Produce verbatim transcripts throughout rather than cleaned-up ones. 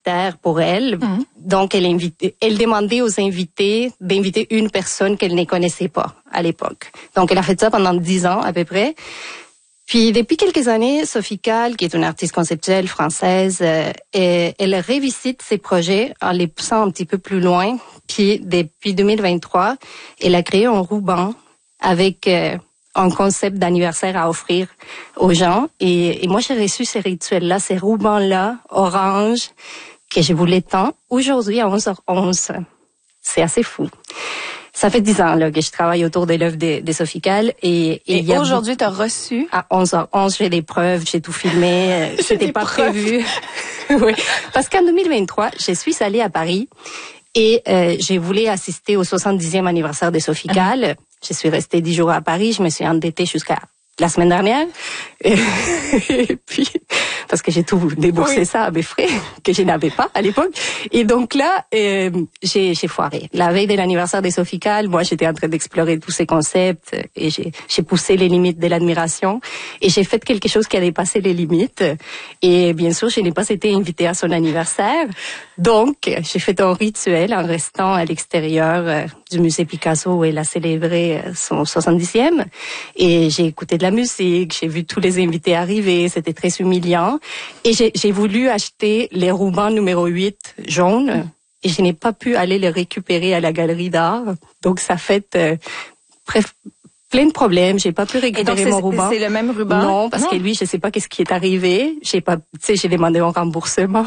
mystère pour elle. Mm-hmm. Donc, elle invitait, elle demandait aux invités d'inviter une personne qu'elle ne connaissait pas à l'époque. Donc, elle a fait ça pendant dix ans à peu près. Puis, depuis quelques années, Sophie Calle, qui est une artiste conceptuelle française, euh, elle revisite ses projets en les poussant un petit peu plus loin. Puis, depuis deux mille vingt-trois, elle a créé un ruban avec euh, un concept d'anniversaire à offrir aux gens. Et, et moi, j'ai reçu ces rituels-là, ces rubans-là, orange, que je voulais tant. Aujourd'hui, à onze heures onze, c'est assez fou. Ça fait dix ans là, que je travaille autour de l'œuvre de, de Sophie Calle. Et, et, et aujourd'hui, tu as reçu? À onze heures onze, j'ai des preuves, j'ai tout filmé. C'était pas preuves. prévu. Oui. Parce qu'en deux mille vingt-trois, je suis allée à Paris et euh, j'ai voulu assister au soixante-dixième anniversaire de Sophie Calle. Uh-huh. Je suis restée dix jours à Paris. Je me suis endettée jusqu'à la semaine dernière. Et, et puis, parce que j'ai tout déboursé oui. ça à mes frais, que je n'avais pas à l'époque. Et donc là, euh, j'ai, j'ai foiré. La veille de l'anniversaire de Sophie Calle, moi, j'étais en train d'explorer tous ces concepts et j'ai, j'ai poussé les limites de l'admiration et j'ai fait quelque chose qui a dépassé les limites. Et bien sûr, je n'ai pas été invitée à son anniversaire. Donc, j'ai fait un rituel en restant à l'extérieur euh, du musée Picasso où elle a célébré son soixante-dixième. Et j'ai écouté de la musique, j'ai vu tous les invités arriver, c'était très humiliant. Et j'ai, j'ai voulu acheter les rubans numéro huit jaunes et je n'ai pas pu aller les récupérer à la galerie d'art. Donc, ça fait euh, bref, plein de problèmes. J'ai pas pu récupérer mon ruban. C'est le même ruban? Non, parce non. que lui, je sais pas qu'est-ce qui est arrivé. J'ai pas, tu sais, j'ai demandé un remboursement.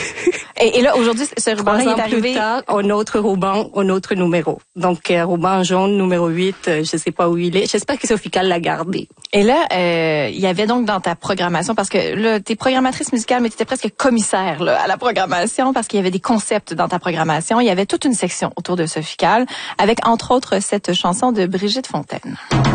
Et, et là, aujourd'hui, ce ruban est arrivé. Plus tard, un autre ruban, un autre numéro. Donc, euh, ruban jaune numéro huit, euh, je sais pas où il est. J'espère que Sophie Calle l'a gardé. Et là, euh, il y avait donc dans ta programmation, parce que là, t'es programmatrice musicale, mais t'étais presque commissaire là, à la programmation, parce qu'il y avait des concepts dans ta programmation. Il y avait toute une section autour de Sophie Calle, avec entre autres cette chanson de Brigitte Fontaine.